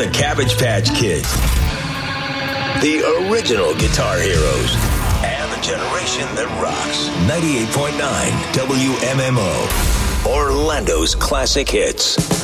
Cabbage Patch Kids, the original guitar heroes, and the generation that rocks. 98.9 WMMO, Orlando's classic hits.